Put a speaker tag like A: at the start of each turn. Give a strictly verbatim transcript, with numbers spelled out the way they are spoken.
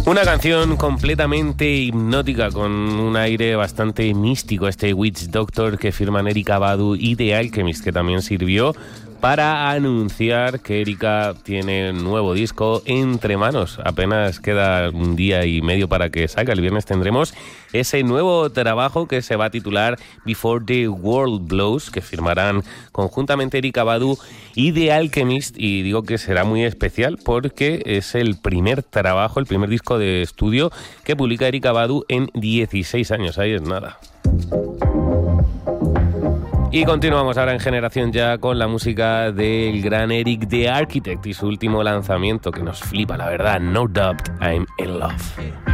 A: Una canción completamente hipnótica con un aire bastante místico, este Witch Doctor que firman Erykah Badu y The Alchemist, que también sirvió para anunciar que Erykah tiene un nuevo disco entre manos. Apenas queda un día y medio para que salga. El viernes tendremos ese nuevo trabajo que se va a titular Before the World Blows, que firmarán conjuntamente Erykah Badu y The Alchemist. Y digo que será muy especial porque es el primer trabajo, el primer disco de estudio que publica Erykah Badu en dieciséis años. Ahí es nada. Y continuamos ahora en Generación Ya con la música del gran Eric the Architect y su último lanzamiento que nos flipa, la verdad. No Doubt I'm in Love.